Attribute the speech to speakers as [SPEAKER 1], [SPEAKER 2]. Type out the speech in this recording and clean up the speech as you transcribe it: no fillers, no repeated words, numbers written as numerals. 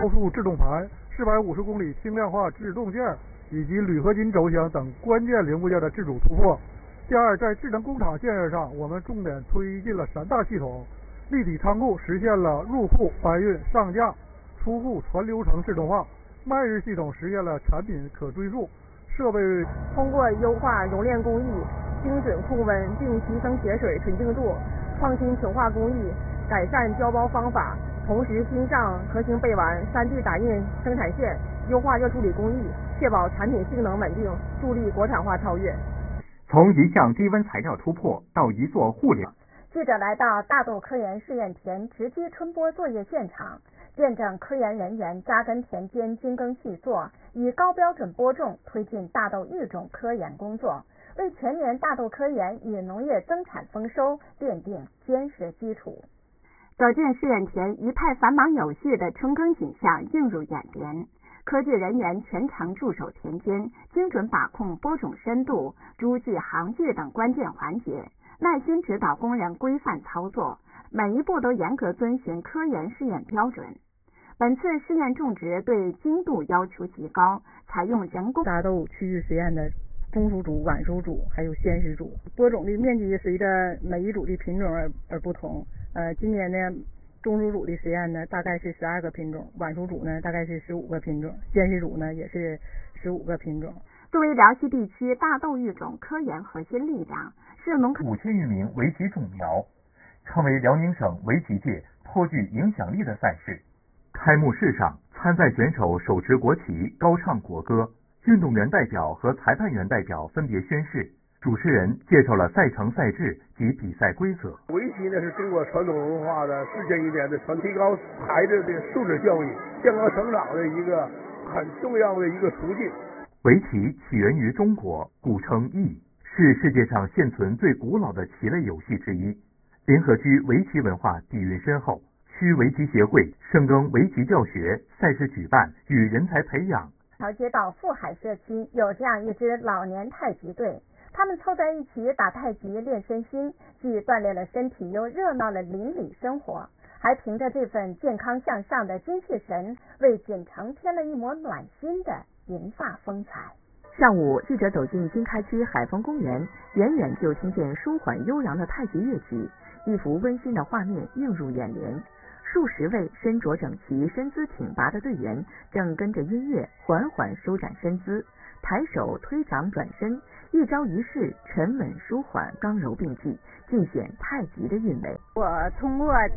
[SPEAKER 1] 高速制动盘、450公里轻量化制动件以及铝合金轴箱等关键零部件的自主突破。第二，在智能工厂建设上，我们重点推进了3大系统，立体仓库实现了入库、搬运、上架、出库全流程自动化，卖日系统实现了产品可追溯，设备
[SPEAKER 2] 通过优化熔炼工艺、精准控温并提升节水纯净度，创新纯化工艺，改善胶包方法，同时新上核型背完、3D 打印生产线，优化热处理工艺，确保产品性能稳定，助力国产化超越。
[SPEAKER 3] 从一项低温材料突破到一座互联。
[SPEAKER 4] 记者来到大豆科研试验田直击春播作业现场，见证科研人员扎根田间精耕细作，以高标准播种推进大豆育种科研工作，为全年大豆科研与农业增产丰收奠定坚实基础。走进试验田，一派繁忙有序的春耕景象映入眼帘。科技人员全程驻守田间，精准把控播种深度、株距、行距等关键环节，耐心指导工人规范操作，每一步都严格遵循科研试验标准。本次试验种植对精度要求极高，采用人工
[SPEAKER 2] 大豆区域实验的中熟组、晚熟组还有鲜食组，播种的面积随着每一组的品种而不同。今年呢，中熟组的实验呢，大概是12个品种，晚熟组呢大概是15个品种，鲜食组呢也是15个品种。
[SPEAKER 4] 作为辽西地区大豆育种科研核心力量，是农科
[SPEAKER 3] 5000余名围棋种苗，成为辽宁省围棋界颇具影响力的赛事。开幕式上，参赛选手手持国旗，高唱国歌，运动员代表和裁判员代表分别宣誓。主持人介绍了赛程、赛制及比赛规则。
[SPEAKER 1] 围棋呢是中国传统文化的世界一点的提高孩子的素质教育、健康成长的一个很重要的一个途径。
[SPEAKER 3] 围棋起源于中国，古称弈，是世界上现存最古老的棋类游戏之一。临河区围棋文化底蕴深厚，区围棋协会深耕围棋教学、赛事举办与人才培养。
[SPEAKER 4] 桥街道富海社区有这样一支老年太极队，他们凑在一起打太极练身心，既锻炼了身体，又热闹了邻里生活，还凭着这份健康向上的精气神，为锦城添了一抹暖心的银发风采。上午，记者走进经开区海丰公园，远远就听见舒缓悠扬的太极乐曲，一幅温馨的画面映入眼帘。数十位身着整齐、身姿挺拔的队员正跟着音乐缓缓舒展身姿，抬手推掌转身，一招一式沉稳舒缓，刚柔并济，尽显太极的韵味。
[SPEAKER 5] 我通过